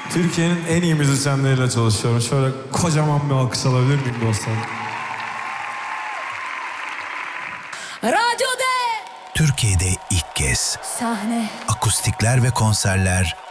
Türkiye'nin en iyi müzisyenleriyle çalışıyorum. Şöyle kocaman bir alkış alabilir miyim dostlar? Radyo'da Türkiye'de ilk kez sahne akustikler ve konserler